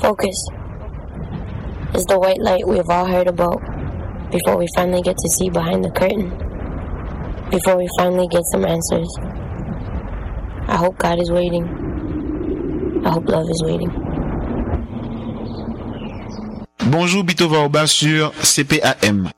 Focus is the white light we've all heard about before we finally get to see behind the curtain, before we finally get some answers. I hope God is waiting. I hope love is waiting. Bonjour Bitova Oba sur CPAM.